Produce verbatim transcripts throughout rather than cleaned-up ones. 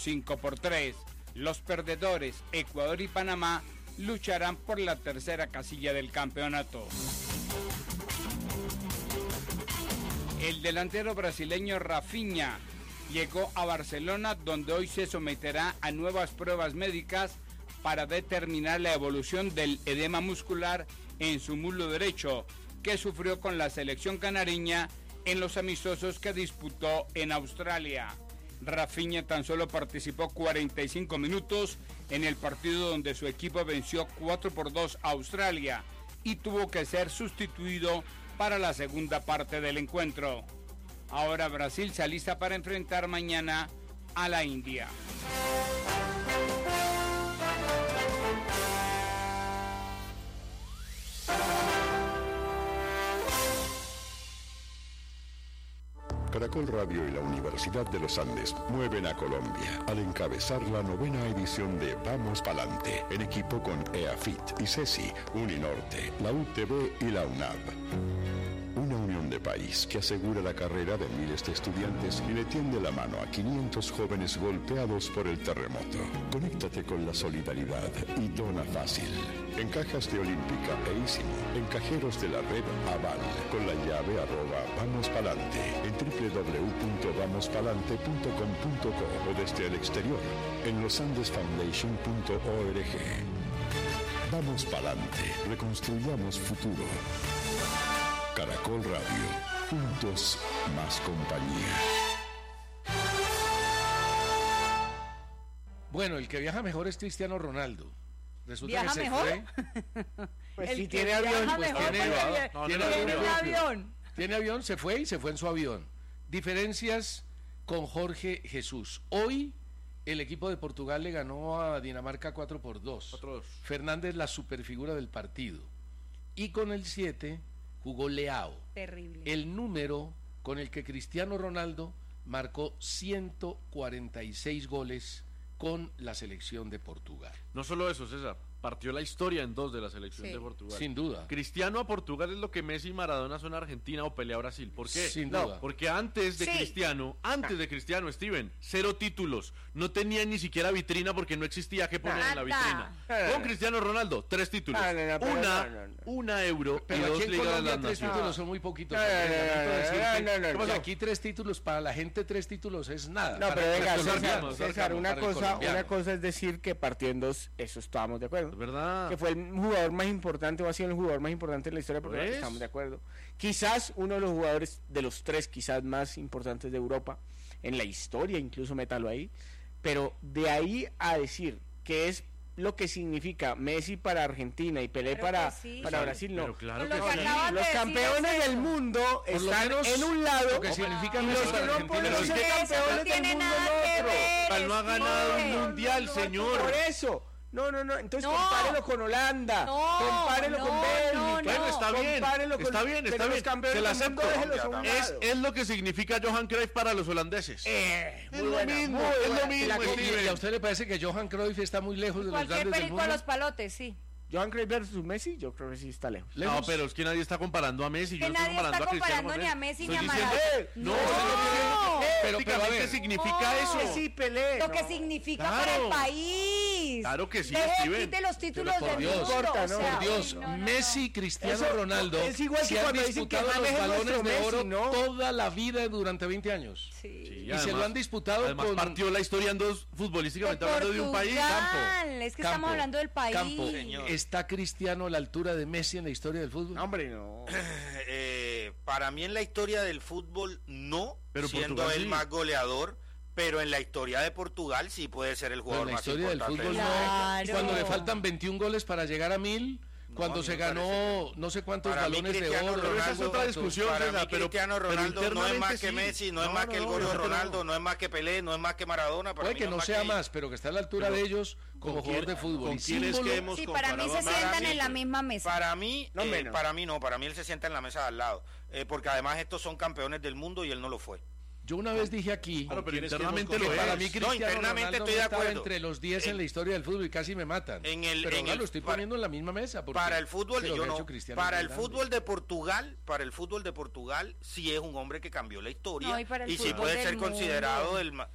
cinco por tres. Los perdedores, Ecuador y Panamá, lucharán por la tercera casilla del campeonato. El delantero brasileño Rafinha llegó a Barcelona, donde hoy se someterá a nuevas pruebas médicas para determinar la evolución del edema muscular en su muslo derecho, que sufrió con la selección canareña en los amistosos que disputó en Australia. Rafinha tan solo participó cuarenta y cinco minutos en el partido donde su equipo venció cuatro por dos a Australia y tuvo que ser sustituido para la segunda parte del encuentro. Ahora Brasil se alista para enfrentar mañana a la India. Caracol Radio y la Universidad de los Andes mueven a Colombia al encabezar la novena edición de Vamos Palante, en equipo con EAFIT, ICESI, Uninorte, la U T B y la UNAV. Una unión de país que asegura la carrera de miles de estudiantes y le tiende la mano a quinientos jóvenes golpeados por el terremoto. Conéctate con la solidaridad y dona fácil. En cajas de Olímpica e Ísimo, en cajeros de la red Aval, con la llave arroba Vamos Palante, en doble u doble u doble u punto vamos palante punto com punto co o desde el exterior, en losandes foundation punto org. Vamos Palante, reconstruyamos futuro. Caracol Radio, juntos más compañía. Bueno, el que viaja mejor es Cristiano Ronaldo. Resulta ¿Viaja que se mejor? fue. Pues si tiene avión, pues tiene avión. No, tiene avión. Tiene avión, se fue y se fue en su avión. Diferencias con Jorge Jesús. Hoy el equipo de Portugal le ganó a Dinamarca cuatro por dos. Fernández, la superfigura del partido. Y con el siete jugó Leao. Terrible. El número con el que Cristiano Ronaldo marcó ciento cuarenta y seis goles con la selección de Portugal. No solo eso, César, partió la historia en dos de la selección sí. de Portugal. Sin duda. Cristiano a Portugal es lo que Messi y Maradona son a Argentina o pelea a Brasil. ¿Por qué? Sin no, duda. Porque antes de sí. Cristiano, antes de Cristiano, Steven, cero títulos. No tenía ni siquiera vitrina porque no existía que poner en la vitrina. Con Cristiano Ronaldo, tres títulos. No, no, no, una, no, no, no. una euro pero y dos ligas de las tres naciones. títulos son muy poquitos. No, no, no, no, no, no. Aquí tres títulos, para la gente tres títulos es nada. No, pero venga, César, César, una cosa, una cosa es decir que partió en dos, eso estábamos de acuerdo. Es verdad. Que fue el jugador más importante o ha sido el jugador más importante en la historia, porque estamos de acuerdo. Quizás uno de los jugadores de los tres quizás más importantes de Europa en la historia, incluso métalo ahí, pero de ahí a decir que es lo que significa Messi para Argentina y Pelé pero para, sí. para Brasil, no. Pero claro que que no, sí. no, Los campeones del mundo están en un lado, lo que significa y los que no pueden ser campeones del mundo en otro. Él no ha ganado un mundial, señor. Por eso. No, no, no, entonces no. compárelo con Holanda, no, compárelo no, con Bélgica. No, no. Bueno, está bien, compárelo con, está bien, está pero bien. Los campeones Se la del mundo, acepto. déjenlos a un Es, lado. es lo que significa Johan Cruyff para los holandeses. Eh, es muy lo buena, mismo, muy es buena. lo mismo. Y, Steven. ¿Y a usted le parece que Johan Cruyff está muy lejos de los Cualquier grandes del perico a mundo? los palotes, sí. Johan Cruyff versus Messi, yo creo que sí está lejos. No, pero es que nadie está comparando a Messi. Que yo nadie estoy está comparando comparando a ni a Messi ni a Estoy Maradona. diciendo- No, No, no. pero, pero a ver, ¿qué significa no. eso? Messi, Pelé. Lo no. que significa Claro. para el país. Claro que sí, Deje, Steven. quite los títulos Pero por del Dios, mundo. importa, o ¿no? sea, Por Dios, uy, no, no, no. Messi, Cristiano Eso Ronaldo es igual que se han cuando dicen que disputado James los es balones nuestro de Messi, oro ¿no? toda la vida durante veinte años. Sí. Sí, Y además- se lo han disputado además con... partió la historia en dos, futbolísticamente De hablando, de un país. Portugal. Campo. Es que estamos hablando del país. Campo. Señor. ¿Está Cristiano a la altura de Messi en la historia del fútbol? No, hombre, no. Eh, para mí en la historia del fútbol no, Pero siendo Portugal el sí. más goleador, pero en la historia de Portugal sí puede ser el Pero jugador en la más historia del importante. fútbol del no. mundo. Claro. Cuando le faltan veintiún goles para llegar a mil, No, cuando a mí se me ganó parece no sé cuántos Para mí balones de Cristiano oro. Pero esa es Ronaldo- otra discusión, Para César, mí pero- Cristiano pero Ronaldo no es internamente más que sí. Messi, no, es No, más no, que el no, Gordo yo creo que Ronaldo, no. no es más que Pelé, no es más que Maradona. Para Puede mí que no no es sea que más, pero que está a la altura Pero, de ellos como ¿con jugador quién- de fútbol. con Y quién es símbolo- que hemos Sí, para mí se comparado? sientan mí- en la misma mesa. Para mí, No eh, menos. para mí no, para mí él se sienta en la mesa de al lado, eh, porque además estos son campeones del mundo y él no lo fue. Yo una vez dije aquí Claro, pero ¿quién es que internamente hemos lo cogido? es. Para mí No, Cristiano internamente Ronaldo estoy de no estaba acuerdo. entre los diez en, En- la historia del fútbol y casi me matan. En el- pero en no el- lo estoy para- poniendo en la misma mesa. porque Para el fútbol, es que lo yo que ha no. hecho Cristiano Para es el muy grande. fútbol de Portugal, para el fútbol de Portugal, sí es un hombre que cambió la historia No, y para el y sí fútbol puede del ser mundo. considerado el ma-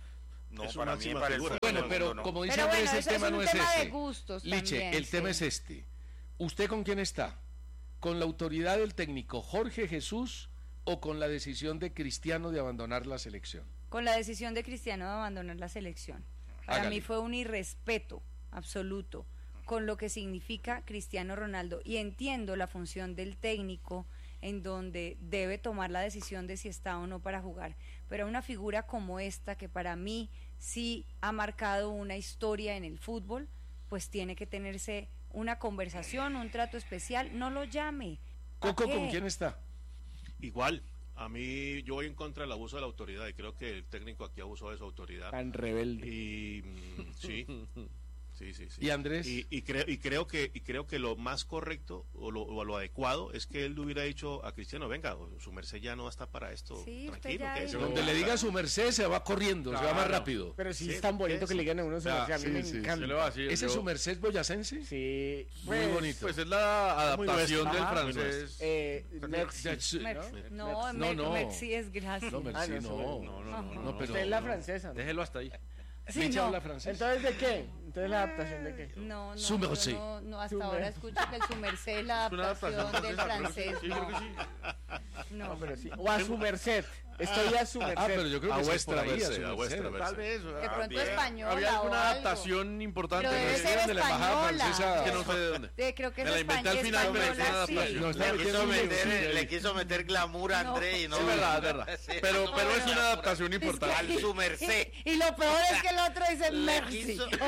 No, es para una mí máxima para el figura. fútbol Bueno, pero no, no. como dice Pero Andrés, bueno, el eso tema es un no es tema de ese. gustos Liche, también, el tema sí. es este. ¿Usted con quién está? ¿Con la autoridad del técnico Jorge Jesús o con la decisión de Cristiano de abandonar la selección? Con la decisión de Cristiano de abandonar la selección. Para Hágale. mí fue un irrespeto absoluto con lo que significa Cristiano Ronaldo, y entiendo la función del técnico en donde debe tomar la decisión de si está o no para jugar, pero una figura como esta, que para mí sí ha marcado una historia en el fútbol, pues tiene que tenerse una conversación, un trato especial. No lo llame. ¿Para Coco, qué? ¿con quién está? Igual, a mí yo voy en contra del abuso de la autoridad y creo que el técnico aquí abusó de su autoridad. Tan rebelde. Y mm, sí, sí, sí, sí. ¿Y Andrés? Y, y, creo, y creo que y creo que lo más correcto o lo, o lo adecuado es que él le hubiera dicho a Cristiano, venga, su merced ya no está para esto. Sí, usted Tranquilo, ya que dijo. eso- Donde le diga su merced se va corriendo, se va más Claro. rápido. Pero sí, Sí, es tan bonito eso. que le digan a uno, Ah, o sea, a mí sí, me sí, encanta. se le va a decir, ¿Ese es yo- su merced boyacense? Sí, Muy pues, bonito. Pues es la adaptación nuestro. del Ajá. francés. Eh, merci. That's- Mer- ¿no? no, No, Mer- no. Merci es gracias. No, merci, Ah, no, no. eso- No, no, no, No, pero Usted es la no. francesa, ¿no? Déjelo hasta ahí. Sí, Liche no. habla francés. Entonces, ¿de qué? Entonces, ¿la adaptación de qué? No, no, Su yo merced. no, no, hasta Su ahora mer- escucho que el su merced es la Es una adaptación adaptación del francesa, francés. creo que sí, creo que No, sí. no. Pero sí. O a su merced. Estoy a su merced. Ah, pero yo creo A que sí es vuestra por ahí, merced, su a merced. vuestra merced. Tal vez. De ah, pronto bien. española Había o alguna algo. adaptación importante. Pero debe no sé ser dónde la embajada española. francesa. Que no sé de dónde. De- creo que Me es la inventé al españ- final, pero fue una española, sí. adaptación. No, está Le metiendo quiso, un meter, sí, le ahí. quiso meter glamour a No. André y no. Es verdad, es verdad. Sí. Pero, pero es una adaptación Es que- importante. Al su merced. Y, y lo peor es que el otro dice Le merci. quiso- O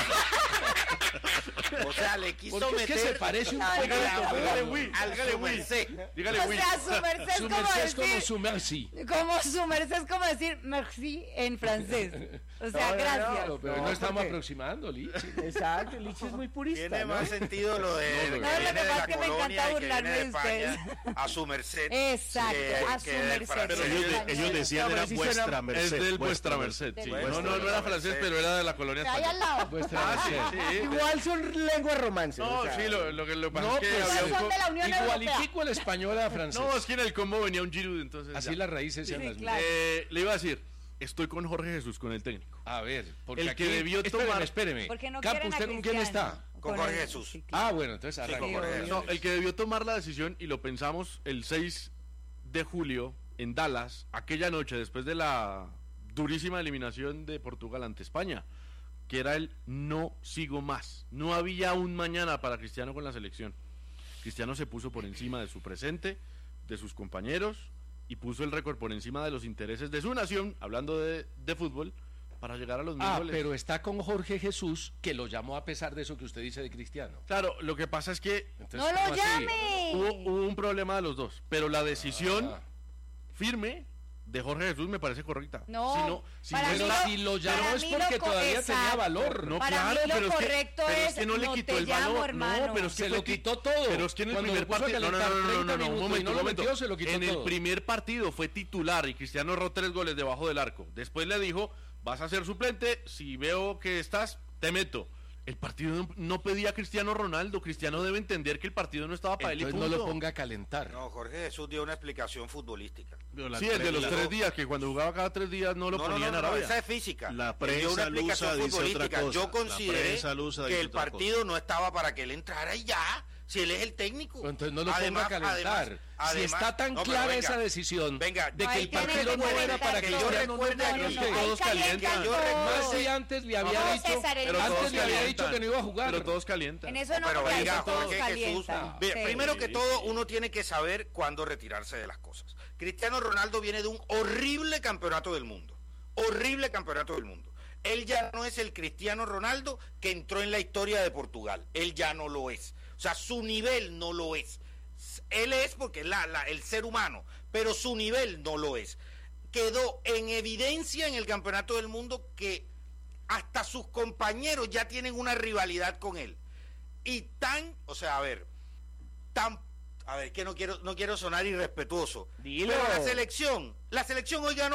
sea, O sea, le quiso Porque es meter. que se parece un No, poco. no, no, glamour dígale oui, al dígale su oui. merced. Dígale, o Will. sea, su merced es Su como merced es como decir, su merci. como su merced es como decir merci en francés. O sea, No, no, gracias. no, Pero No, no estamos porque- aproximando, Liche. Exacto, Liche es muy purista, Tiene ¿no? más sentido lo de No, que lo que- No, lo viene que de pasa la es que me colonia encanta y que viene burlarme de de España a su merced. Exacto, que- a que su del merced. francés. Pero ellos, de- Español. ellos decían No, pero era sí vuestra suena- merced. Es del vuestra merced, sí. Del No, no, no era francés, pero era de la colonia Ahí al española. lado. Vuestra Ah, sí, merced. sí. Igual son lenguas romances. No, o sea, sí, lo, lo que lo que pasa No, es que pues, había un son co- de la Unión Europea. Igualitico el español a francés. No, es que en el combo venía un Giroud, entonces. Así ya. las raíces sean Sí, las claro. mismas. Eh, le iba a decir, estoy con Jorge Jesús, con el técnico. A ver, porque El aquí, que debió espéreme, tomar- espéreme. Porque no Campo, quieren a ¿usted con quién Cristiano. está? Con Jorge el- Jesús. sí, claro. Ah, bueno, entonces Sí, con arranque. Jorge Jesús. No, el que debió tomar la decisión, y lo pensamos el seis de julio en Dallas, aquella noche, después de la durísima eliminación de Portugal ante España, que era el no sigo más. No había un mañana para Cristiano con la selección. Cristiano se puso por encima de su presente, de sus compañeros, y puso el récord por encima de los intereses de su nación, hablando de, de fútbol, para llegar a los mil Ah, goles. pero está con Jorge Jesús, que lo llamó a pesar de eso que usted dice de Cristiano. Claro, lo que pasa es que Entonces, ¡No ¿cómo lo así? llame! hubo, hubo un problema de los dos, pero la decisión Ah. firme de Jorge Jesús me parece correcta. No, si no, si para no mí Pero está- lo- si lo llamó para es mí porque lo co- todavía tenía exacto. valor. No, Para claro, mí lo pero es que- correcto pero es es, que no le no quitó te el llamo, valor. hermano. No, pero es que Se fue lo ti- quitó todo. Pero es que en el Cuando primer lo puso a partido. No, no, calentar no, no, treinta no, no, un minutos y momento, no un lo momento. metió, se lo quitó En el todo. primer partido fue titular y Cristiano erró tres goles debajo del arco. Después le dijo, vas a ser suplente, si veo que estás, te meto. El partido no, no pedía a Cristiano Ronaldo. Cristiano debe entender que el partido no estaba para él y Entonces punto. no lo ponga a calentar. No, Jorge Jesús dio una explicación futbolística. Sí, el de los Dijo- tres días, que cuando jugaba cada tres días no lo No, no, ponía no, en no, Arabia. esa es física. La Él dio prensa una explicación lusa dice otra futbolística. cosa. Yo La consideré prensa lusa que dice el otra partido no estaba para que él entrara y ya. Si él es el técnico. Pero entonces no lo Además- ponga a calentar. además- si además- está tan no, pero clara venga, esa decisión venga, de que ahí el tiene partido que no era calentar para que que yo Cristiano no, recuerde no, aquí no, no, que ahí todos calientan calientan. Yo todos. Más si antes le había No, dicho, César, en Pero eso todos antes le había calientan. dicho que no iba a jugar. Pero todos calientan. En eso no, pero porque ahí venga, todos Jorge Jesús. calientan. Bien, Sí. primero que todo, uno tiene que saber cuándo retirarse de las cosas. Cristiano Ronaldo viene de un horrible campeonato del mundo. Horrible campeonato del mundo. Él ya no es el Cristiano Ronaldo que entró en la historia de Portugal. Él ya no lo es. O sea, su nivel no lo es. Él es porque es la, la, el ser humano, pero su nivel no lo es. Quedó en evidencia en el campeonato del mundo que hasta sus compañeros ya tienen una rivalidad con él. Y tan, o sea, a ver, tan, a ver, que no quiero, no quiero sonar irrespetuoso, Dilo. pero la selección, la selección hoy ganó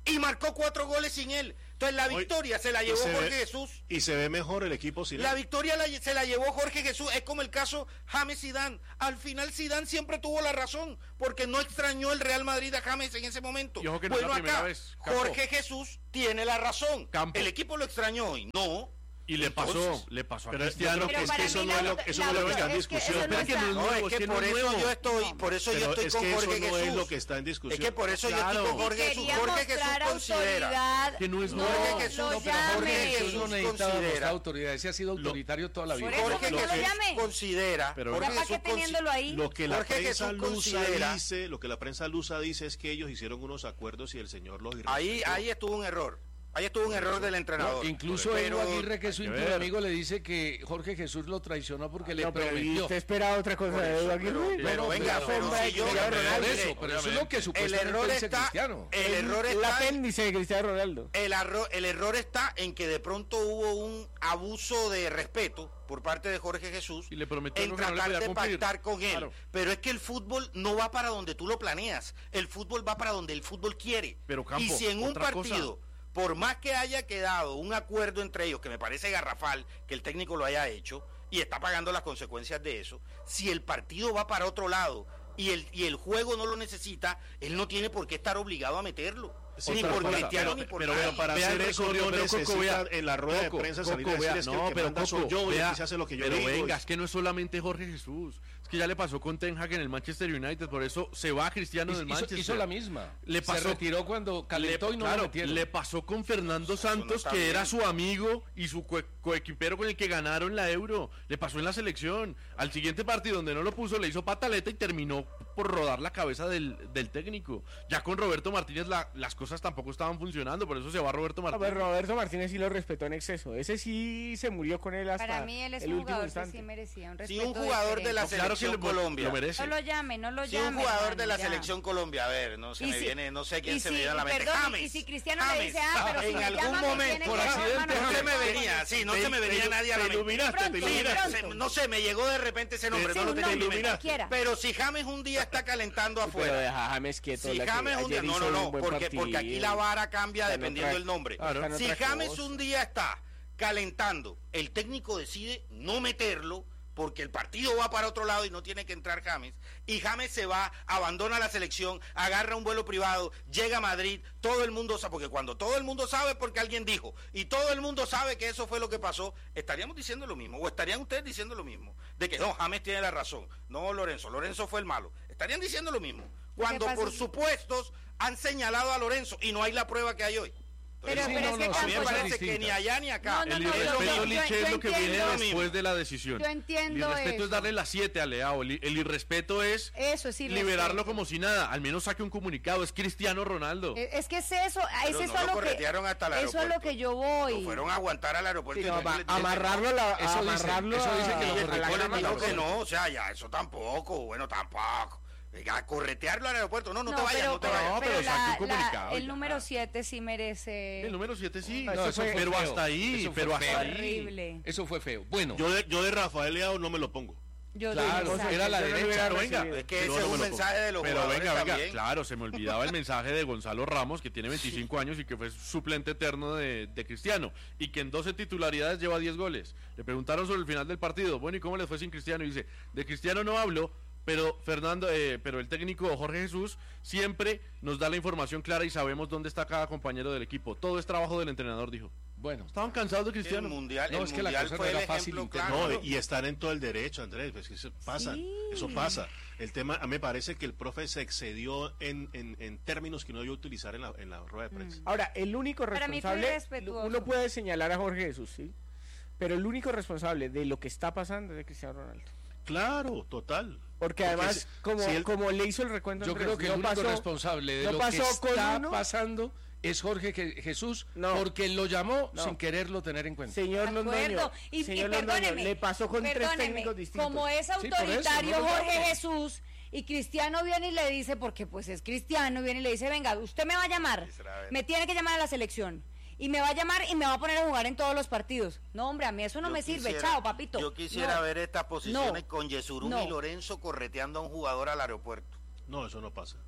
y marcó cuatro goles sin él. Entonces la victoria Hoy, se la llevó Jorge ve, Jesús. Y se ve mejor el equipo sin él. La victoria la, se la llevó Jorge Jesús. Es como el caso James Zidane. Al final Zidane siempre tuvo la razón, porque no extrañó el Real Madrid a James en ese momento. No bueno, acá vez, Jorge Jesús tiene la razón. Campo. El equipo lo extrañó y no. Y le pasó, Entonces, le pasó a pero, Cristiano. Pero es que eso no es lo que eso no está en discusión. No, es que, no es que por eso yo estoy, por eso yo estoy con Jorge Jesús. Eso no es lo que está en discusión. Es que por eso yo estoy con Jorge Jesús. Jorge Jesús considera que no es no, Jorge Jesús, no, pero Jorge Jesús no necesita considera autoridad, ese ha sido autoritario lo, toda la vida. Jorge Jesús considera, pero Jorge Jesús teniéndolo ahí. Lo que la Jorge prensa Jesús lusa considera, dice, lo que la prensa lusa dice es que ellos hicieron unos acuerdos y el señor los irrespetó. Ahí ahí estuvo un error. Ahí estuvo un error del entrenador. No, incluso Edu Aguirre, que es su íntimo amigo, le dice que Jorge Jesús lo traicionó porque no, le prometió. ¿Usted espera otra cosa de Edu Aguirre? Pero, pero venga, pero si yo... Pero eso, pero eso es lo que supuestamente el error dice está, Cristiano. El error está... El apéndice de Cristiano Ronaldo. El, arro, el error está en que de pronto hubo un abuso de respeto por parte de Jorge Jesús y le prometió en tratar no de cumplir. pactar con él. Claro. Pero es que el fútbol no va para donde tú lo planeas. El fútbol va para donde el fútbol quiere. Pero, Campo, y si en un partido... Cosa. Por más que haya quedado un acuerdo entre ellos, que me parece garrafal que el técnico lo haya hecho y está pagando las consecuencias de eso, si el partido va para otro lado y el, y el juego no lo necesita, él no tiene por qué estar obligado a meterlo. Sí, ni por Cristiano ni por pero, pero para vea hacer eso no necesita en la rueda Coco, de prensa Coco, salir a decir es que no, el que pero manda Coco, soy yo vea, y aquí se hace lo que yo pero digo. venga, es que no es solamente Jorge Jesús, es que ya le pasó con Ten Hag en el Manchester United, por eso se va Cristiano del Manchester. Hizo la misma, le pasó, se retiró cuando calentó le, y no claro, lo metieron. Le pasó con Fernando Santos, no que bien. era su amigo y su co coequipero con el que ganaron la Euro, le pasó en la selección, al siguiente partido donde no lo puso le hizo pataleta y terminó por rodar la cabeza del, del técnico. Ya con Roberto Martínez la, las cosas tampoco estaban funcionando, por eso se va Roberto Martínez. A ver, Roberto Martínez sí lo respetó en exceso. Ese sí se murió con él hasta Para mí él es el un último jugador instante. que sí merecía un Si respeto un jugador diferente. de la No, claro selección que lo, Colombia, lo merece. No lo llame, no lo si llame. un jugador hermano, de la ya. selección Colombia, a ver, no se Y me si- viene, no sé quién y se si- me viene a la y mente. perdón, James. y si Cristiano le James. dice, ah, pero si en me algún llama, me momento, tiene por que- accidente, hermano, no se me no, venía, sí, no Te- se me te- venía te- nadie a la te mente. iluminaste, Pronto, te Sí, iluminaste. se- no sé, me llegó de repente ese nombre, Sí, no lo un tengo en mi nombre, mente. cualquiera. Pero si James un día está calentando Pero afuera, deja a James quieto. si la que James un día, ayer no, hizo no, un no, buen porque, porque aquí partido. la vara cambia Está en dependiendo otra- del nombre. está en Si otra James cosa. un día está calentando, el técnico decide no meterlo porque el partido va para otro lado y no tiene que entrar James, y James se va, abandona la selección, agarra un vuelo privado, llega a Madrid, todo el mundo sabe, porque cuando todo el mundo sabe porque alguien dijo, y todo el mundo sabe que eso fue lo que pasó, estaríamos diciendo lo mismo, o estarían ustedes diciendo lo mismo, de que no, James tiene la razón, no Lorenzo, Lorenzo fue el malo, estarían diciendo lo mismo, cuando pasa por es que- supuestos han señalado a Lorenzo y no hay la prueba que hay hoy. Pero, Sí, pero no, es que no, A mí me son Campos, parece que distintas. ni allá ni acá. No, no, El no, irrespeto, yo- yo- Liche, yo es lo que viene entiendo- después de la decisión. Yo entiendo El irrespeto eso. es darle las siete a Leao. El, el irrespeto es Eso es irrespeto. liberarlo como si nada. Al menos saque un comunicado. Es Cristiano Ronaldo. Es es que es eso, es Pero eso no a lo lo que corretearon hasta el eso es lo aeropuerto. que yo voy. Lo fueron a aguantar al aeropuerto. Sí, y no, no va- le- le- amarrarlo a la, Eso dicen, amarrarlo eso dicen que a- lo a la corretearon cama al Digo tampoco. que no, o sea, ya, eso tampoco, bueno, tampoco. Venga, corretearlo al aeropuerto, no, no, No, te vayas, pero, no te pero- vayas. No, pero pero saque un la- comunicado la- el ya. número siete sí merece. El número siete sí. No, No, eso fue pero feo. hasta ahí. Eso fue Pero feo. hasta ahí. Horrible. Eso fue feo. Bueno, Yo de, yo de Rafael Leao no me lo pongo. Yo claro, exacto. era la Yo no lo derecha. hubiera Pero venga, recibido. Es que Pero ese no es me un lo mensaje de los Pero jugadores venga, venga, también. claro, se me olvidaba el mensaje de Gonzalo Ramos, que tiene veinticinco años y que fue suplente eterno de, de Cristiano, y que en doce titularidades lleva diez goles. Le preguntaron sobre el final del partido, bueno, ¿y cómo les fue sin Cristiano? Y dice, de Cristiano no hablo, pero Fernando, eh, pero el técnico Jorge Jesús siempre nos da la información clara y sabemos dónde está cada compañero del equipo. Todo es trabajo del entrenador, dijo. bueno. Estaban cansados de El Cristiano. mundial, No, el es que la mundial cosa no fue el era fácil ejemplo interno. claro. No, y estar en todo el derecho, Andrés, pues que eso pasa, Sí. eso pasa. El tema, a mí me parece que el profe se excedió en, en, en términos que no debió utilizar en la, en la rueda de prensa. Ahora, el único Para mí fue responsable, irrespetuoso. uno puede señalar a Jorge Jesús, sí, pero el único responsable de lo que está pasando es de Cristiano Ronaldo. Claro, total. Porque además, si- como, si él- como le hizo el recuento, Yo Andrés, creo que no el único pasó- responsable de no lo pasó que con está uno. pasando es Jorge Je- Jesús, No. porque lo llamó No. sin quererlo tener en cuenta. Señor De Londoño, acuerdo. Y, y señor Londoño, perdóneme, le pasó con tres perdóneme, técnicos distintos. Como es por eso, autoritario no lo Jorge llamo. Jesús y Cristiano viene y le dice, porque pues es Cristiano, viene y le dice, venga, usted me va a llamar, me tiene que llamar a la selección. Y me va a llamar y me va a poner a jugar en todos los partidos. No, hombre, a mí eso no Yo me sirve. quisiera- Chao, papito. Yo quisiera No. ver estas posiciones No. con Yesurún No. y Lorenzo correteando a un jugador al aeropuerto. No, eso no pasa.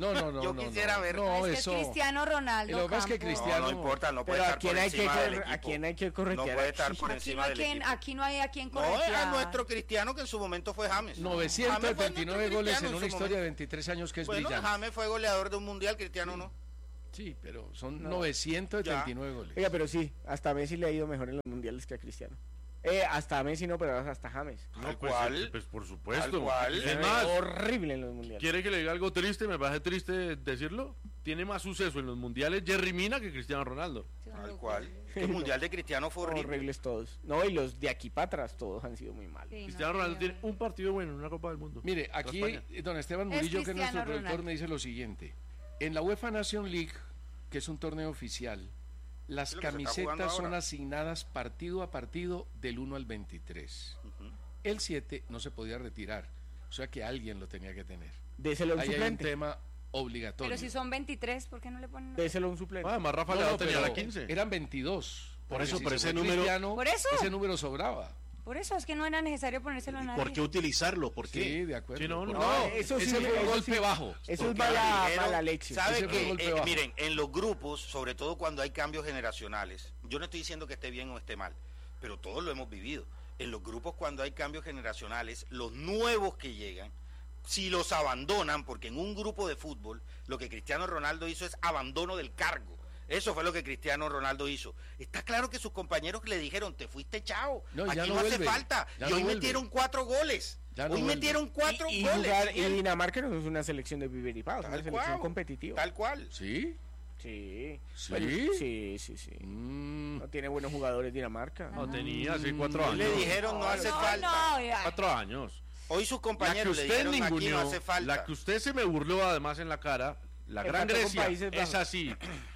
No, no, no. Yo no, quisiera no, ver. No, es que eso. es Cristiano Ronaldo. Lo que pasa es que Campos. Cristiano. No, no importa, no puede Pero estar a quién por hay que encima del corre- a equipo. quién hay que No corretear puede estar aquí. por Aquí no, encima hay del quien, equipo. aquí no hay a quien No, es corretear. a nuestro Cristiano que en su momento fue James. novecientos veintinueve James fue goles nuestro en una Cristiano historia de su veintitrés años que es momento. Bueno, brillante. James fue goleador de un mundial, Cristiano no. Sí, pero son No. novecientos veintinueve goles. Oiga, pero sí, hasta a Messi le ha ido mejor en los mundiales que a Cristiano. Eh, hasta a Messi no, pero hasta James. No, Tal pues, cual. eh, pues por supuesto. Tal cual. Es más, Horrible en los mundiales. ¿quiere que le diga algo triste? Me parece triste decirlo. Tiene más suceso en los mundiales Jerry Mina que Cristiano Ronaldo. Tal cual. El mundial de Cristiano fue horrible. Horribles todos. No, y los de aquí para atrás todos han sido muy malos. Sí, no, Cristiano Ronaldo señor. tiene un partido bueno en una Copa del Mundo. Mire, aquí España. eh, don Esteban Es Murillo, que es nuestro Cristiano productor, Ronaldo. me dice lo siguiente. En la UEFA Nation League, que es un torneo oficial, las Es lo que se está jugando camisetas son ahora. asignadas partido a partido del uno al veintitrés. El siete no se podía retirar, o sea que alguien lo tenía que tener. Déselo a un Ahí hay un suplente. tema obligatorio. Pero si son veintitrés, ¿por qué no le ponen? Déselo a un suplente. Ah, además Rafa No, Leao no, tenía pero la quince. eran veintidós. Por Porque eso, si pero se ese fue número- Cristiano, ¿Por eso? ese número sobraba. Por eso es que no era necesario ponérselo a nadie. ¿Por qué utilizarlo? ¿Por qué? Sí, de acuerdo. Sí, no, no, Porque- no, eso sí, ese fue un eso golpe sí. bajo. Eso es Porque mala, dijeron, mala leche. ¿Sabe Ese fue un qué? golpe Eh, bajo. miren, en los grupos, sobre todo cuando hay cambios generacionales, yo no estoy diciendo que esté bien o esté mal, pero todos lo hemos vivido. En los grupos cuando hay cambios generacionales, los nuevos que llegan, si los abandonan, porque en un grupo de fútbol lo que Cristiano Ronaldo hizo es abandono del cargo. Eso fue lo que Cristiano Ronaldo hizo. Está claro que sus compañeros le dijeron, te fuiste chao, No, aquí ya no, no hace vuelve, falta. ya Y no hoy vuelve. metieron cuatro goles. Ya no hoy vuelve. metieron cuatro Y, y goles. jugar, y Miguel. Dinamarca no es una selección de vivir y paz, es una Tal selección cual. competitiva. Tal cual. ¿Sí? Sí. ¿Sí? Bueno, sí, sí, sí. Mm. No tiene buenos jugadores Dinamarca. No tenía, sí, cuatro años. Le dijeron, no hace no, falta. no, ya. Cuatro años. Hoy sus La que compañeros le usted dijeron, aquí no ninguneó, hace falta. la que usted se me burló además en la cara, la gran Empató con Grecia, Países Bajos. es así.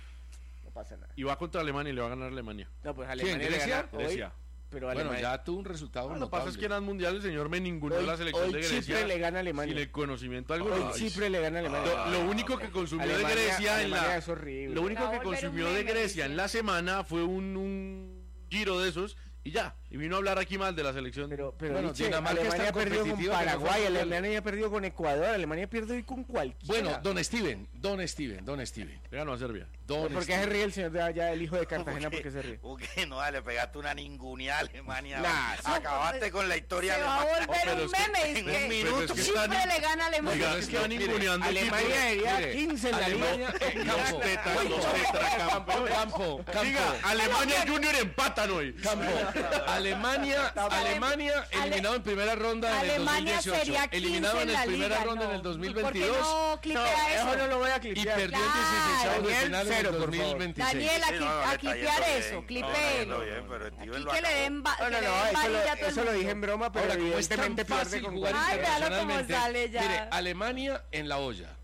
No pasa nada. Y va contra Alemania y le va a ganar Alemania. No, pues ¿Quién, Alemania le Grecia? gana hoy, Grecia. pero Bueno, Alemania... ya tuvo un resultado Lo que pasa es notable. que en el mundial el señor me ninguneó Hoy- la selección hoy de Grecia. Chipre le gana a Alemania. Sin el conocimiento alguno. Hoy Ay, Chipre le gana a Alemania. Lo, lo único que consumió de Alemania- Grecia en Alemania la es horrible. lo único Va a que volver un consumió de meme, Grecia dice. en la semana fue un, un giro de esos y ya, y vino a hablar aquí mal de la selección. Pero, pero Bueno, Liche, Dinamarca es Alemania tan perdió con competitiva que no fue Paraguay, al mundial. Alemania perdió con Ecuador, Alemania pierde hoy con cualquiera. Bueno, don Steven, don Steven, don Steven. Le ganó a Serbia. Don ¿Por qué Steven. se ríe el señor de allá, el hijo de Cartagena? ¿Por qué se ríe? ¿Por qué no? Le pegaste una ninguneada a Alemania. Nah, Acabaste con la historia Se va a alemana. volver pero un es que meme. Es en que un minuto Pero es que Chipre están- le gana a Alemania. Oiga, es es que, que van mire, ninguneando Alemania debería Mire, quince en la Alemania, liga. eh, Los campo, tetas, campo, los tetracampeones. campo, campo, Diga, Alemania Junior empatan hoy. campo. Alemania, Alemania eliminado en primera ronda en el Alemania dos mil dieciocho. sería quince Eliminado en en la la primera liga, ronda no. en el dos mil ¿Y por qué veintidós. no No, clipea eso eso? no lo voy a Y clipear. perdió en Claro. dieciséis de Daniel, final en cero, el por dos mil favor. veintiséis. Daniel, Sí, aquí, no, no, le aquí está clipear yendo eso, bien. clipéelo. No, no, bien, pero Steven Aquí lo que le acabó. den, ba- No, que no, le no, den eso lo, varilla a todo el eso lo mundo. dije en broma, pero Ahora, como es tan evidentemente pierde fácil con jugar Ay, véalo cómo internacionalmente, sale ya. mire, Alemania en la olla.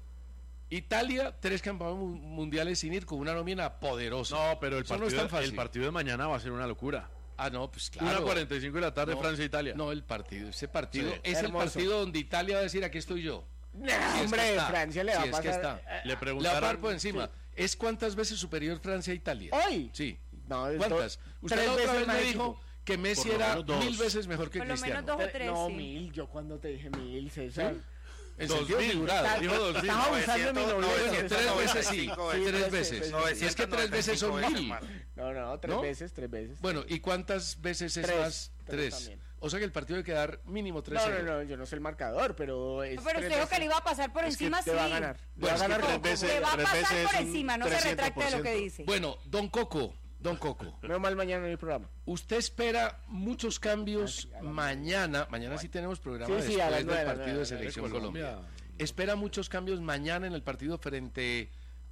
Italia, tres campeones mu- mundiales sin ir con una nómina poderosa. No, pero el Eso no partido, es tan fácil. el partido de mañana va a ser una locura. Ah, no, pues claro. Una cuarenta y cinco de la tarde, No, Francia-Italia. No, el partido, ese partido Sí. es el Hermoso. partido donde Italia va a decir, aquí estoy yo. Nah, Si es que hombre, está, Francia le va si a es que pasar. está. eh, Le Le va a preguntaron parar por encima. ¿Es cuántas veces superior Francia a Italia? ¿Hoy? Sí. No, es ¿Cuántas? dos- Usted tres la otra veces vez me más dijo equipo. que Messi Por lo era menos dos. mil veces mejor que Por lo menos Cristiano. dos o Eh, tres, No, sí. mil, yo cuando te dije mil, César. En Dos sentido mil. figurado. Dijo dos mil. Estás abusando de mi novecientos, nobleza. Bueno, novecientos tres veces sí, novecientos sí, tres veces, veces. pues, Si es que tres veces son novecientos mil. novecientos veces No, no, tres ¿No? veces, tres veces. Bueno, ¿y cuántas veces es Tres, más? tres Tres. también. O sea que el partido debe quedar mínimo tres No, cero. no, no, yo no sé el marcador, pero es No, pero tres usted dijo que veces. le iba a pasar por Es que encima, te sí. va a ganar. Le Bueno, va a es que ganar tres con- veces- Le va a tres pasar veces por un encima, no se trescientos retracte por de lo que ciento. dice. Bueno, don Coco, don Coco, Menos mal mañana en el programa. usted espera muchos cambios mañana. Mañana sí tenemos programa Sí, sí, a las después nueve, del a las partido nueve, de a las nueve, Selección Colombia. Colombia. Espera muchos cambios mañana en el partido frente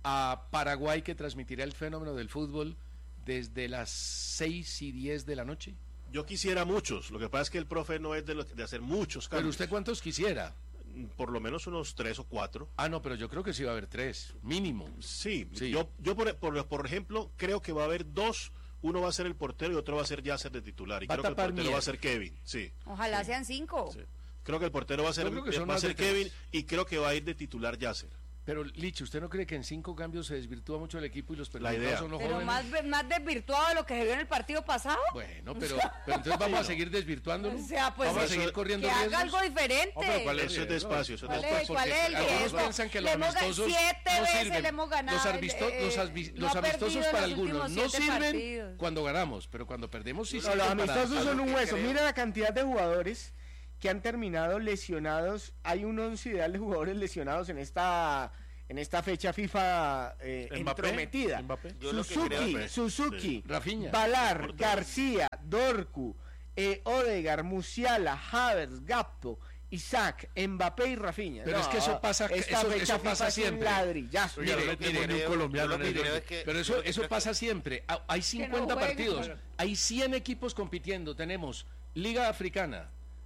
a Paraguay que transmitirá el fenómeno del fútbol desde las seis y diez de la noche. Yo quisiera muchos. Lo que pasa es que el profe no es de, lo- de hacer muchos cambios. Pero usted cuántos quisiera. Por lo menos unos tres o cuatro. Ah, no, pero yo creo que sí va a haber tres, mínimo. Sí, Sí. yo, yo por, por, por ejemplo, creo que va a haber dos. Uno va a ser el portero y otro va a ser Yasser de titular. Y Va a creo que el tapar portero Mier. va a ser Kevin. Sí. Ojalá Sí. sean cinco. Sí. Creo que el portero va a ser, Yo creo que son va a más de ser tres. Kevin y creo que va a ir de titular Yasser. Pero, Lichi, ¿usted no cree que en cinco cambios se desvirtúa mucho el equipo y los La idea. perjudicados son los Pero jóvenes? más, más desvirtuado de lo que se vio en el partido pasado. Bueno, pero, pero entonces vamos a seguir desvirtuándolo. O sea, pues vamos a eso- seguir corriendo que riesgos. haga algo diferente. No, pero ¿cuál es Eso es el riesgo? despacio, eso es ¿Cuál despacio. es, cuál es el Algunos riesgo? piensan que Le los hemos ganado amistosos siete no veces sirven. le hemos ganado. Los, arbisto- eh, los, asbi- no los ha amistosos perdido para los algunos últimos no siete sirven partidos. cuando ganamos, pero cuando perdemos sí No, sirven los para- amistosos para son lo un que hueso. creo. Mira la cantidad de jugadores que han terminado lesionados. Hay un once ideal de jugadores lesionados en esta en esta fecha FIFA eh, Mbappé, entrometida. Mbappé. Yo lo que Suzuki, creo es- Suzuki, Sí. Rafinha. Valar, García, Dorcu, eh, Odegar, Musiala, Havertz, Gappo, Isaac, Mbappé y Rafinha. Pero es que eso pasa- esta eso- fecha eso FIFA pasa es un siempre. ladrillazo. Oiga, Mire, lo que mire, pone un creo- colombiano yo lo que en el- creo es que- Pero yo eso lo que eso creo es pasa siempre. Ah, Hay cincuenta jueguen. partidos, hay cien equipos compitiendo. Tenemos Liga Africana,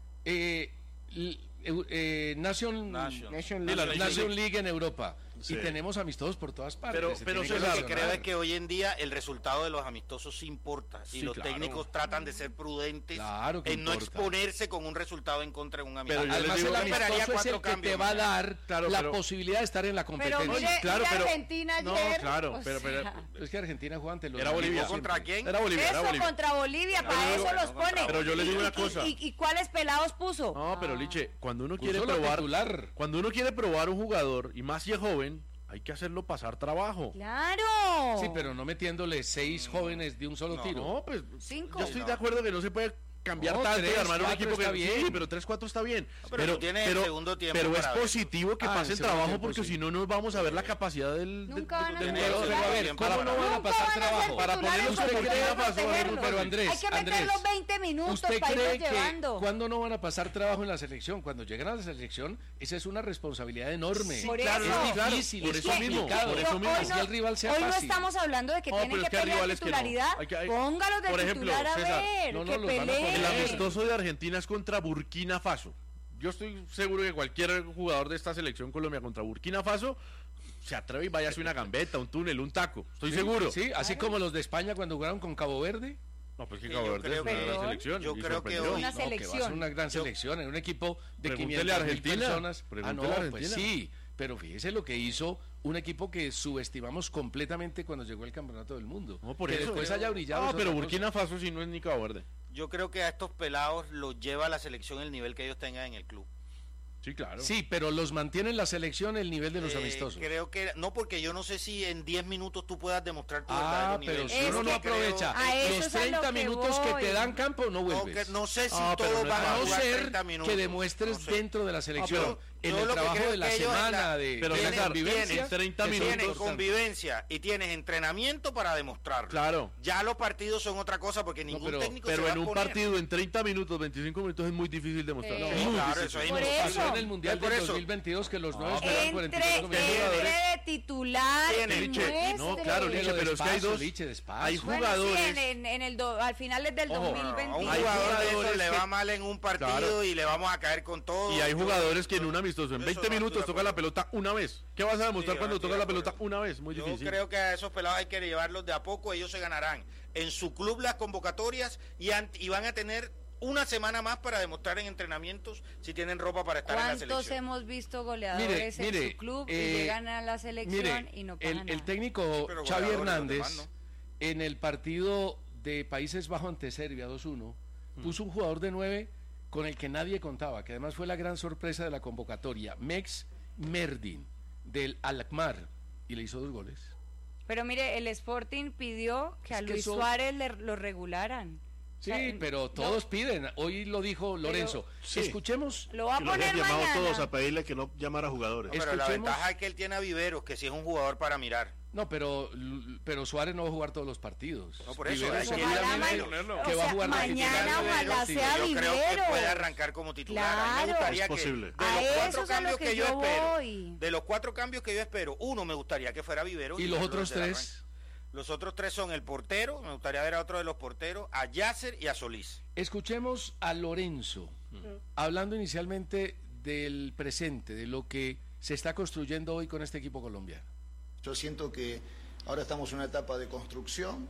eh, l- eu- eh, Nation, Nation. Nation Y la League. Nation League en Europa. Sí. Y tenemos amistosos por todas partes. Pero- se pero tiene Yo que lo que César, creo relacionar. es que hoy en día el resultado de los amistosos sí importa y Sí, los claro. técnicos tratan de ser prudentes Claro que en no importa. exponerse con un resultado en contra de un amistoso. Pero yo Además, les digo- el Yo esperaría amistoso es cuatro el que cambios te va a mañana. dar Claro, la pero- posibilidad de estar en la Pero competencia. mire, claro, mire pero- Argentina no, ayer. claro, o pero- pero- sea, Es que Argentina juega ante los Era Bolivia. siempre. ¿Contra quién? Era Bolivia, era Eso Bolivia. contra Bolivia, Pero para yo eso digo- los pone. Pero yo les digo ¿Y- una y- cosa. ¿Y, y cuáles pelados puso? No, pero Ah. Liche, cuando uno Puso quiere la probar, titular. cuando uno quiere probar un jugador y más si es joven, hay que hacerlo pasar trabajo. Claro. Sí, pero no metiéndole seis jóvenes de un solo No, tiro. No, pues Cinco. yo estoy No. de acuerdo que no se puede cambiar No, tanto tres, y armar un cuatro equipo que está bien. sí, pero tres cuatro está bien. pero tú tienes el segundo tiempo pero es para ver. positivo que Ah, en pasen segundo trabajo tiempo, porque sí. si no nos vamos a ver la capacidad del de- Nunca de- van a del ser Pero, jugador. pero a ver, tiempo ¿cómo para no ver. van a Nunca pasar van a ser trabajo? Para titulares ponerlos porque como hay que Burkina Faso, protegerlos. pero Andrés, hay que meter Andrés, los veinte minutos ¿Usted para irlos cree que llevando. cuando no van a pasar trabajo en la selección? Cuando llegan a la selección, esa es una responsabilidad enorme. Por claro, eso. es claro, difícil, por es eso mismo, complicado. por eso mismo. Hoy Así no- el rival sea hoy no fácil. estamos hablando de que No, tienen pero que es que hay pelear rivales que no. titularidad. Hay que- hay- Póngalos de por ejemplo, titular a César, ver, no, no, que los van a poner. peleen. El amistoso de Argentina es contra Burkina Faso. Yo estoy seguro que cualquier jugador de esta selección Colombia contra Burkina Faso se atreve y vaya a hacer una gambeta, un túnel, un taco. Estoy Sí, seguro. Sí, así como los de España cuando jugaron con Cabo Verde. No, pues que Sí, Cabo yo Verde es creo una que- gran selección. yo y creo que sorprendió. hoy- Una No, que va a ser selección. una gran Yo- selección, en un equipo de Pregúntele quinientas a mil Argentina, personas. Ah, pregúntele no, a pues Argentina. sí, pero fíjese lo que hizo un equipo que subestimamos completamente cuando llegó el campeonato del mundo. No, por que eso. después haya brillado. No, es pero otra Burkina Faso sí no es ni Cabo Verde. Yo creo que a estos pelados los lleva a la selección el nivel que ellos tengan en el club. Sí, claro. cosa. Sí, pero los mantiene en la selección el nivel de los Eh, amistosos. Creo que no, porque yo no sé si en diez minutos tú puedas demostrar tu Ah, verdadero pero nivel. si Es uno no que aprovecha creo- a eso los es a lo treinta que minutos que voy. te dan campo, no No, vuelves. que- no sé si Ah, pero todos no van es a A no jugar ser treinta minutos. que demuestres No sé. dentro de la selección, pero en yo el lo que trabajo creo de la que ellos en semana, la- de, Pero de tienen- César, convivencia. en treinta eso es Tienes minutos. convivencia y tienes entrenamiento para demostrarlo. Claro. Ya los partidos son otra cosa porque ningún pero- técnico Pero se va en a un poner. partido en treinta minutos, veinticinco minutos es muy difícil demostrar. Sí. Muy Sí, claro, difícil. eso es Por imposible. eso. Pasó en el Mundial Por del eso. dos mil veintidós que los nueve No, esperaban Entre, cuarenta y cinco entre minutos. de titular, Tiene, y Liche, muestre. no, claro, Liche, Pero pero es que hay despacio, dos. Liche, despacio. Hay Bueno, jugadores. sí, en, en- en el do- al final del Ojo, A un Hay dos mil veintidós. jugador de jugadores esos le que- va mal en un partido Claro. y le vamos a caer con todo. Y hay Yo- jugadores que en yo- un amistoso, en yo veinte eso no minutos estoy de toca la acuerdo. pelota una vez. ¿Qué vas a demostrar Sí, cuando yo no toca la estoy de pelota acuerdo. una vez? Muy Yo difícil. creo que a esos pelados hay que llevarlos de a poco, ellos se ganarán en su club las convocatorias y, an- y van a tener una semana más para demostrar en entrenamientos si tienen ropa para estar en la ¿Cuántos selección. hemos visto goleadores Mire, mire, en su club eh, y llegan a la selección Mire, y no pasa el, nada? el técnico pero Xavi goleadores, los Hernández demás no. en el partido de Países Bajos ante Serbia dos uno puso un jugador de nueve con el que nadie contaba, que además fue la gran sorpresa de la convocatoria, Mex Merdin del Alkmaar, y le hizo dos goles. Pero mire, el Sporting pidió que Es a que Luis eso- Suárez le, lo regularan. Sí, O sea, pero no, todos piden. Hoy lo dijo Lorenzo. Sí. Escuchemos. Lo va a Y los poner habían llamado mañana. todos a pedirle que no llamara a jugadores. No, pero la escuchemos- ventaja es que él tiene a Viveros, que sí es un jugador para mirar. No, pero, pero Suárez no va a jugar todos los partidos. No, por eso, Viveros hay que seguramente Ojalá ma- que o va a sea, jugar la mañana titular. ojalá Sí, sea Yo creo que Viveros. puede arrancar como titular. A mí me Claro. gustaría Es posible. que de A los eso cuatro es a lo cambios que que yo yo espero, voy. de los cuatro cambios que yo espero, uno me gustaría que fuera Viveros Y los dejarlo otros desde el tres. arranque. Los otros tres son el portero, me gustaría ver a otro de los porteros, a Yasser y a Solís. Escuchemos a Lorenzo, hablando inicialmente del presente, de lo que se está construyendo hoy con este equipo colombiano. Yo siento que ahora estamos en una etapa de construcción,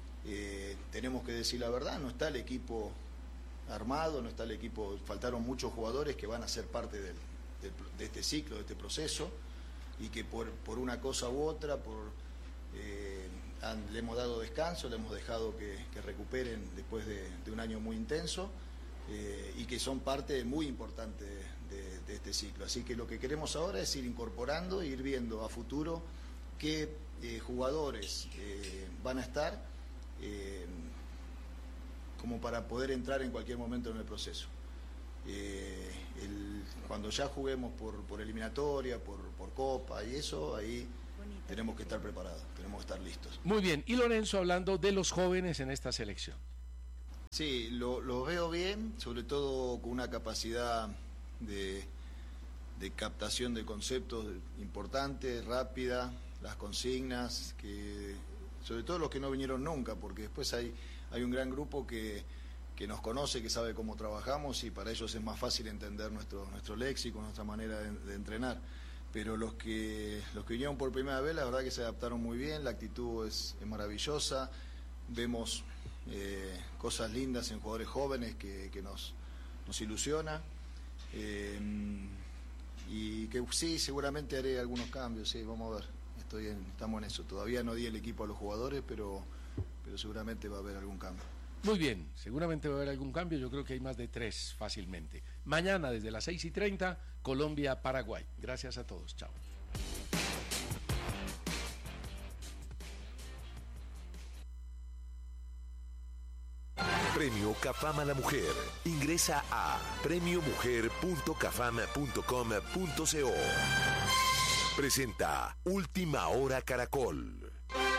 eh, tenemos que decir la verdad, no está el equipo armado, no está el equipo, faltaron muchos jugadores que van a ser parte del- del- de este ciclo, de este proceso. y que por, por una cosa u otra, por eh, han, le hemos dado descanso, le hemos dejado que, que recuperen después de, de un año muy intenso, eh, y que son parte muy importante de, de este ciclo. Así que lo que queremos ahora es ir incorporando, ir viendo a futuro qué eh, jugadores eh, van a estar eh, como para poder entrar en cualquier momento en el proceso. Eh, el, cuando ya juguemos por, por eliminatoria, por, por Copa y eso, ahí Bonita. tenemos que estar preparados, tenemos que estar listos. Muy bien, y Lorenzo, hablando de los jóvenes en esta selección. Sí, lo, lo veo bien, sobre todo con una capacidad de, de captación de conceptos importante, rápida, las consignas, que sobre todo los que no vinieron nunca, porque después hay, hay un gran grupo que, que nos conoce, que sabe cómo trabajamos y para ellos es más fácil entender nuestro, nuestro léxico, nuestra manera de, de entrenar. Pero los que, los que vinieron por primera vez, la verdad que se adaptaron muy bien, la actitud es, es maravillosa, vemos eh, cosas lindas en jugadores jóvenes que, que nos, nos ilusiona. Eh, y que sí, seguramente haré algunos cambios, sí, vamos a ver. Estoy en, estamos en eso. Todavía no di el equipo a los jugadores, pero, pero seguramente va a haber algún cambio. Muy bien, seguramente va a haber algún cambio. Yo creo que hay más de tres fácilmente. Mañana desde las seis y treinta, Colombia-Paraguay. Gracias a todos. Chao. Premio Cafam a la Mujer. Ingresa a premio mujer punto cafam punto com punto co. Presenta Última Hora Caracol.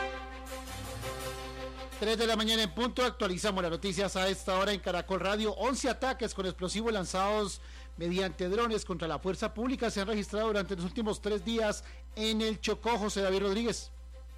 tres de la mañana en punto, actualizamos las noticias a esta hora en Caracol Radio. once ataques con explosivos lanzados mediante drones contra la fuerza pública se han registrado durante los últimos tres días en el Chocó. José David Rodríguez.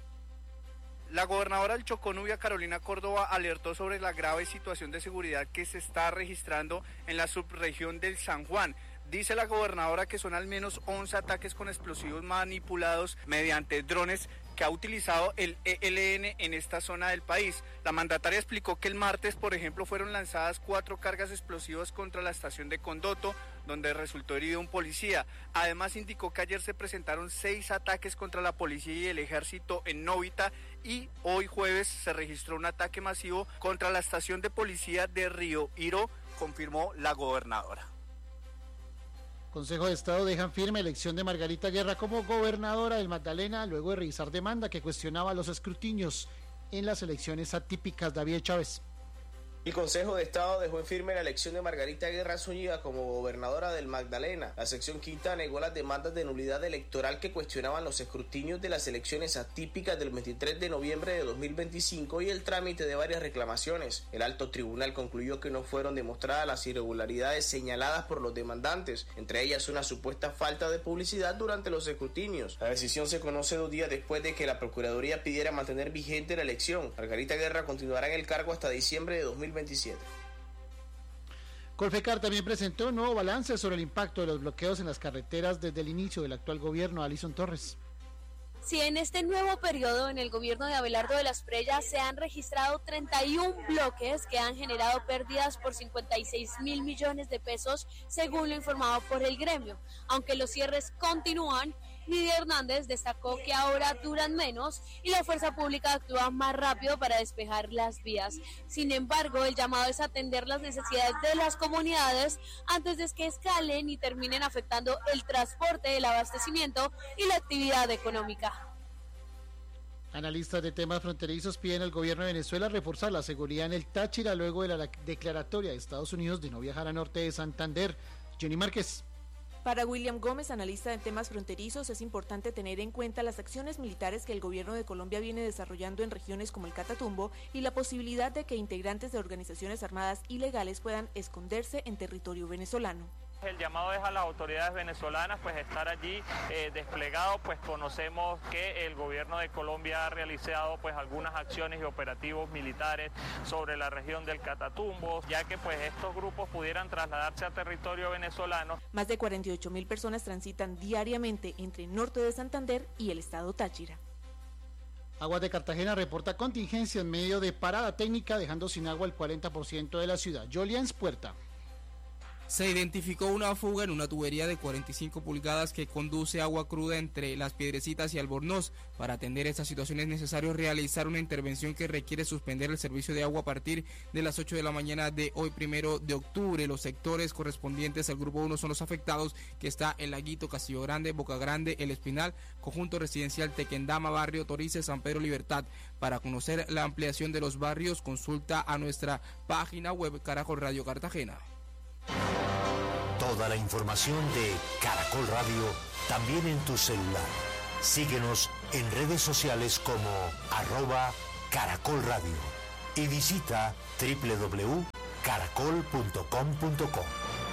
La gobernadora del Chocó, Nubia Carolina Córdoba, alertó sobre la grave situación de seguridad que se está registrando en la subregión del San Juan. Dice la gobernadora que son al menos once ataques con explosivos manipulados mediante drones que ha utilizado el E L N en esta zona del país. La mandataria explicó que el martes, por ejemplo, fueron lanzadas cuatro cargas explosivas contra la estación de Condoto, donde resultó herido un policía. Además, indicó que ayer se presentaron seis ataques contra la policía y el ejército en Novita y hoy jueves se registró un ataque masivo contra la estación de policía de Río Iro, confirmó la gobernadora. Consejo de Estado dejan firme elección de Margarita Guerra como gobernadora del Magdalena luego de revisar demanda que cuestionaba los escrutinios en las elecciones atípicas. David Chávez. El Consejo de Estado dejó en firme la elección de Margarita Guerra Zúñiga como gobernadora del Magdalena. La sección quinta negó las demandas de nulidad electoral que cuestionaban los escrutinios de las elecciones atípicas del veintitrés de noviembre de dos mil veinticinco y el trámite de varias reclamaciones. El alto tribunal concluyó que no fueron demostradas las irregularidades señaladas por los demandantes, entre ellas una supuesta falta de publicidad durante los escrutinios. La decisión se conoce dos días después de que la Procuraduría pidiera mantener vigente la elección. Margarita Guerra continuará en el cargo hasta diciembre de dos mil veintisiete. Colfecar también presentó un nuevo balance sobre el impacto de los bloqueos en las carreteras desde el inicio del actual gobierno. Alison Torres. Si en este nuevo periodo en el gobierno de Abelardo de las Preyas se han registrado treinta y uno bloques que han generado pérdidas por cincuenta y seis mil millones de pesos, según lo informado por el gremio. Aunque los cierres continúan, Lidia Hernández destacó que ahora duran menos y la fuerza pública actúa más rápido para despejar las vías. Sin embargo, el llamado es atender las necesidades de las comunidades antes de que escalen y terminen afectando el transporte, el abastecimiento y la actividad económica. Analistas de temas fronterizos piden al gobierno de Venezuela reforzar la seguridad en el Táchira luego de la declaratoria de Estados Unidos de no viajar a norte de Santander. Jenny Márquez. Para William Gómez, analista de temas fronterizos, es importante tener en cuenta las acciones militares que el gobierno de Colombia viene desarrollando en regiones como el Catatumbo y la posibilidad de que integrantes de organizaciones armadas ilegales puedan esconderse en territorio venezolano. El llamado es a las autoridades venezolanas pues estar allí eh, desplegados, pues conocemos que el gobierno de Colombia ha realizado pues algunas acciones y operativos militares sobre la región del Catatumbo, ya que pues estos grupos pudieran trasladarse a territorio venezolano. Más de cuarenta y ocho mil personas transitan diariamente entre el norte de Santander y el estado Táchira. Aguas de Cartagena reporta contingencia en medio de parada técnica, dejando sin agua el cuarenta por ciento de la ciudad. Joliens Puerta. Se identificó una fuga en una tubería de cuarenta y cinco pulgadas que conduce agua cruda entre Las Piedrecitas y Albornoz. Para atender esta situación es necesario realizar una intervención que requiere suspender el servicio de agua a partir de las ocho de la mañana de hoy, primero de octubre. Los sectores correspondientes al grupo uno son los afectados, que está El Laguito, Castillo Grande, Boca Grande, El Espinal, Conjunto Residencial Tequendama, Barrio Torices, San Pedro Libertad. Para conocer la ampliación de los barrios, consulta a nuestra página web Caracol Radio Cartagena. Toda la información de Caracol Radio también en tu celular. Síguenos en redes sociales como arroba Caracol Radio y visita doble u doble u doble u punto caracol punto com punto co.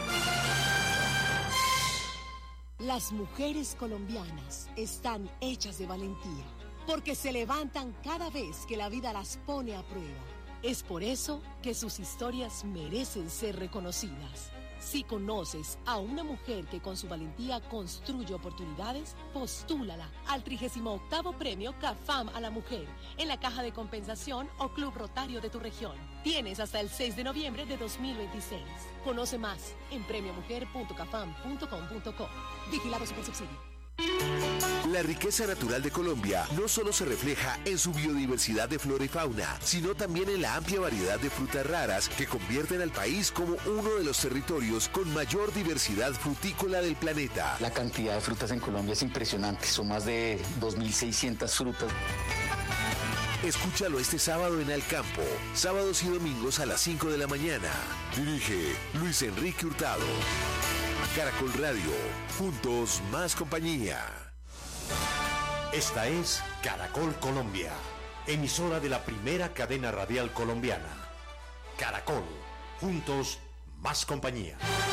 Las mujeres colombianas están hechas de valentía, porque se levantan cada vez que la vida las pone a prueba. Es por eso que sus historias merecen ser reconocidas. Si conoces a una mujer que con su valentía construye oportunidades, postúlala al trigésimo octavo premio CAFAM a la mujer en la Caja de Compensación o Club Rotario de tu región. Tienes hasta el seis de noviembre de dos mil veintiséis. Conoce más en premio mujer punto cafam punto com punto co. Vigilado Supersubsidio. La riqueza natural de Colombia no solo se refleja en su biodiversidad de flora y fauna, sino también en la amplia variedad de frutas raras que convierten al país como uno de los territorios con mayor diversidad frutícola del planeta. La cantidad de frutas en Colombia es impresionante, son más de dos mil seiscientas frutas. Escúchalo este sábado en Alcampo, sábados y domingos a las cinco de la mañana. Dirige Luis Enrique Hurtado. Caracol Radio, juntos más compañía. Esta es Caracol Colombia, emisora de la primera cadena radial colombiana. Caracol, juntos más compañía.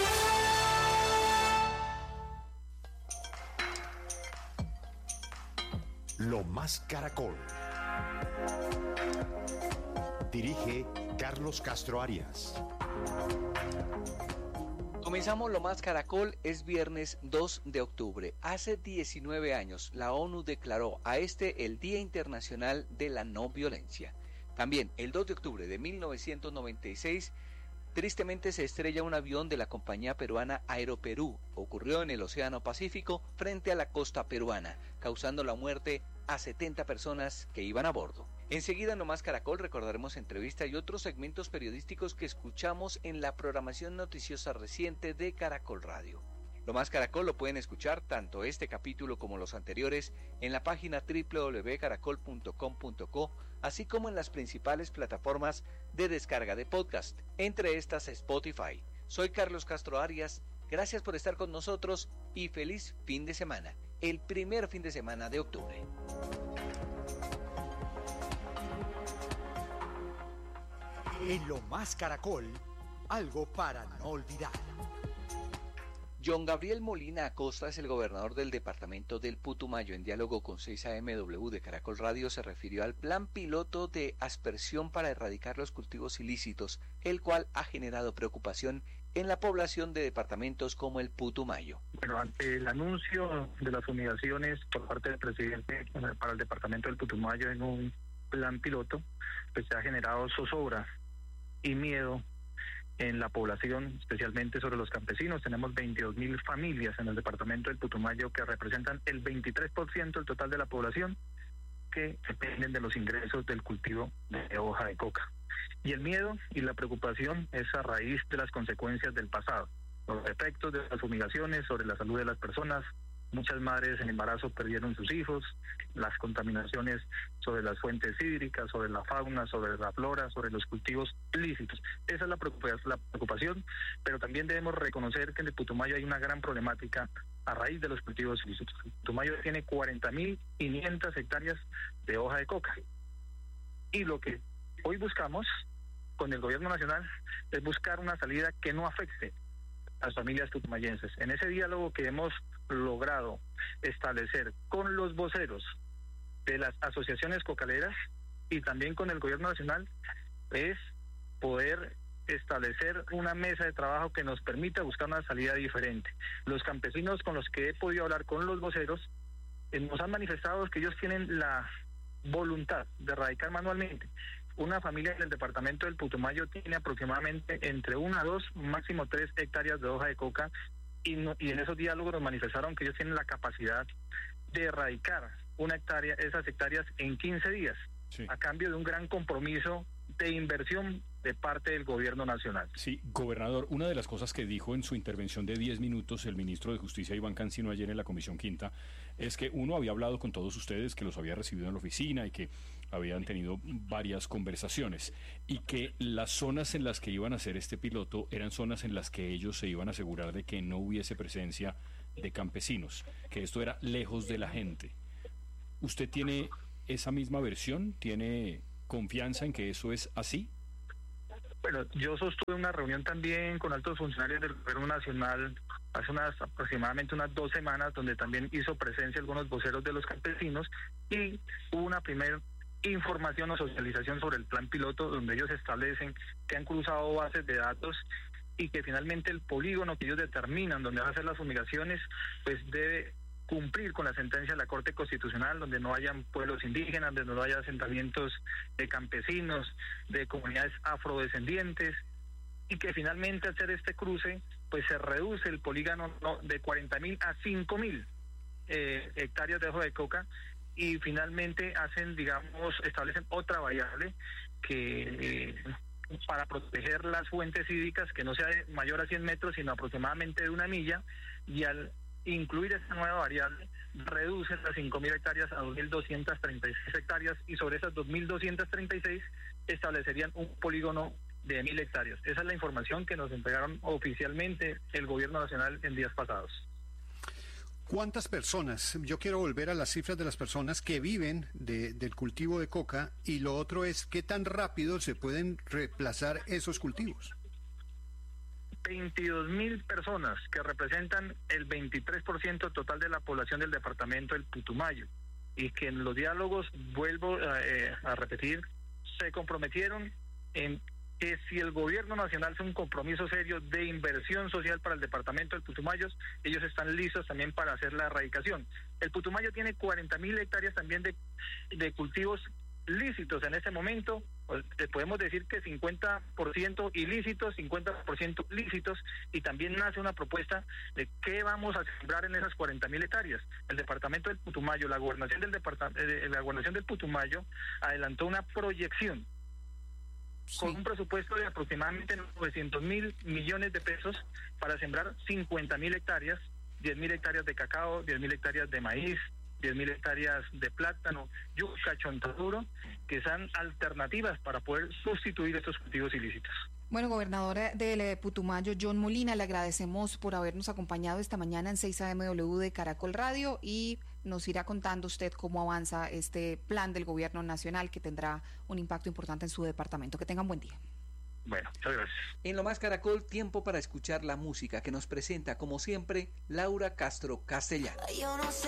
Lo más Caracol. Dirige Carlos Castro Arias. Comenzamos Lo Más Caracol, es viernes dos de octubre. Hace diecinueve años la ONU declaró a este el Día Internacional de la No Violencia. También el dos de octubre de mil novecientos noventa y seis, tristemente se estrella un avión de la compañía peruana Aeroperú. Ocurrió en el Océano Pacífico frente a la costa peruana, causando la muerte a setenta personas que iban a bordo. Enseguida en Lo Más Caracol recordaremos entrevista y otros segmentos periodísticos que escuchamos en la programación noticiosa reciente de Caracol Radio. Lo Más Caracol lo pueden escuchar tanto este capítulo como los anteriores en la página doble u doble u doble u punto caracol punto com punto co, así como en las principales plataformas de descarga de podcast, entre estas Spotify. Soy Carlos Castro Arias, gracias por estar con nosotros y feliz fin de semana, el primer fin de semana de octubre. En Lo Más Caracol, algo para no olvidar. John Gabriel Molina Acosta es el gobernador del departamento del Putumayo. En diálogo con seis A M W de Caracol Radio se refirió al plan piloto de aspersión para erradicar los cultivos ilícitos, el cual ha generado preocupación en la población de departamentos como el Putumayo. Bueno, ante el anuncio de las fumigaciones por parte del presidente para el departamento del Putumayo en un plan piloto, pues se ha generado zozobra y miedo en la población, especialmente sobre los campesinos. Tenemos veintidós mil familias en el departamento del Putumayo que representan el veintitrés por ciento del total de la población que dependen de los ingresos del cultivo de hoja de coca. Y el miedo y la preocupación es a raíz de las consecuencias del pasado, los efectos de las fumigaciones sobre la salud de las personas. Muchas madres en embarazo perdieron sus hijos, las contaminaciones sobre las fuentes hídricas, sobre la fauna, sobre la flora, sobre los cultivos lícitos. Esa es la preocupación, pero también debemos reconocer que en el Putumayo hay una gran problemática a raíz de los cultivos ilícitos. El Putumayo tiene cuarenta mil quinientas hectáreas de hoja de coca. Y lo que hoy buscamos con el gobierno nacional es buscar una salida que no afecte a las familias putumayenses. En ese diálogo que hemos logrado establecer con los voceros de las asociaciones cocaleras y también con el gobierno nacional es poder establecer una mesa de trabajo que nos permita buscar una salida diferente. Los campesinos con los que he podido hablar con los voceros eh, nos han manifestado que ellos tienen la voluntad de erradicar manualmente una familia en el departamento del Putumayo tiene aproximadamente entre una, dos, máximo tres hectáreas de hoja de coca, y, no, y en esos diálogos nos manifestaron que ellos tienen la capacidad de erradicar una hectárea, esas hectáreas en quince días, sí, a cambio de un gran compromiso de inversión de parte del gobierno nacional. Sí, gobernador, una de las cosas que dijo en su intervención de diez minutos el ministro de Justicia, Iván Cancino, ayer en la Comisión Quinta, es que uno había hablado con todos ustedes, que los había recibido en la oficina y que habían tenido varias conversaciones, y que las zonas en las que iban a hacer este piloto eran zonas en las que ellos se iban a asegurar de que no hubiese presencia de campesinos, que esto era lejos de la gente. ¿Usted tiene esa misma versión? ¿Tiene confianza en que eso es así? Bueno, yo sostuve una reunión también con altos funcionarios del gobierno nacional hace unas aproximadamente unas dos semanas, donde también hizo presencia algunos voceros de los campesinos, y hubo una primera información o socialización sobre el plan piloto, donde ellos establecen que han cruzado bases de datos y que finalmente el polígono que ellos determinan donde van a hacer las fumigaciones, pues debe cumplir con la sentencia de la Corte Constitucional, donde no hayan pueblos indígenas, donde no haya asentamientos de campesinos, de comunidades afrodescendientes, y que finalmente hacer este cruce, pues se reduce el polígono no, de cuarenta mil a cinco mil eh, hectáreas de hoja de coca, y finalmente hacen, digamos, establecen otra variable que... Eh, para proteger las fuentes hídricas, que no sea de mayor a cien metros, sino aproximadamente de una milla, y al incluir esta nueva variable, reducen las cinco mil hectáreas a dos mil doscientas treinta y seis hectáreas, y sobre esas dos mil doscientas treinta y seis establecerían un polígono de mil hectáreas. Esa es la información que nos entregaron oficialmente el gobierno nacional en días pasados. ¿Cuántas personas? Yo quiero volver a las cifras de las personas que viven de, del cultivo de coca, y lo otro es qué tan rápido se pueden reemplazar esos cultivos. veintidós mil personas, que representan el veintitrés por ciento total de la población del departamento del Putumayo, y que en los diálogos, vuelvo eh, a repetir, se comprometieron en que si el gobierno nacional hace un compromiso serio de inversión social para el departamento del Putumayo, ellos están listos también para hacer la erradicación. El Putumayo tiene cuarenta mil hectáreas también de, de cultivos lícitos en este momento, pues, podemos decir que cincuenta por ciento ilícitos, cincuenta por ciento lícitos, y también nace una propuesta de qué vamos a sembrar en esas cuarenta mil hectáreas. El departamento del Putumayo, la gobernación del departamento, eh, la gobernación del Putumayo adelantó una proyección sí. con un presupuesto de aproximadamente novecientos mil millones de pesos para sembrar cincuenta mil hectáreas, diez mil hectáreas de cacao, diez mil hectáreas de maíz, diez mil hectáreas de plátano, yuca, chontaduro, que son alternativas para poder sustituir estos cultivos ilícitos. Bueno, gobernadora del Putumayo, John Molina, le agradecemos por habernos acompañado esta mañana en seis A M W de Caracol Radio, y nos irá contando usted cómo avanza este plan del gobierno nacional, que tendrá un impacto importante en su departamento. Que tengan buen día. Bueno, muchas gracias. En Lo Más Caracol, tiempo para escuchar la música que nos presenta, como siempre, Laura Castro Castellano.